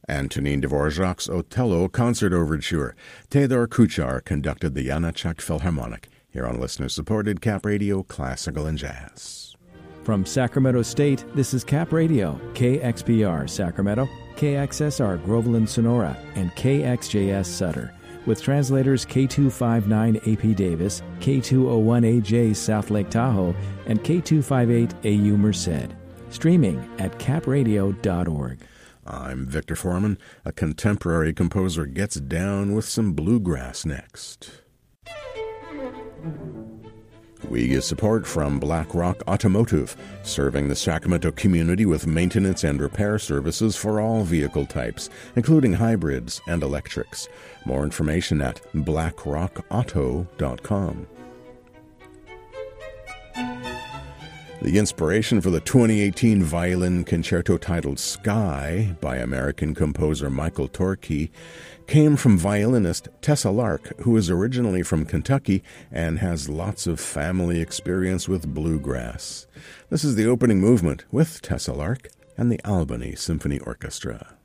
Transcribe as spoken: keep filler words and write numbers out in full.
Antonin Dvorak's Otello Concert Overture. Tedor Kuchar conducted the Janacek Philharmonic, here on listener-supported Cap Radio Classical and Jazz. From Sacramento State, this is Cap Radio, K X P R Sacramento, K X S R Groveland Sonora, and K X J S Sutter, with translators K two fifty-nine A P Davis, K two oh one A J South Lake Tahoe, and K two fifty-eight A U Merced. Streaming at cap radio dot org. I'm Victor Foreman. A contemporary composer gets down with some bluegrass next. We get support from Black Rock Automotive, serving the Sacramento community with maintenance and repair services for all vehicle types, including hybrids and electrics. More information at black rock auto dot com. The inspiration for the twenty eighteen violin concerto titled Sky by American composer Michael Torkey came from violinist Tessa Lark, who is originally from Kentucky and has lots of family experience with bluegrass. This is the opening movement with Tessa Lark and the Albany Symphony Orchestra.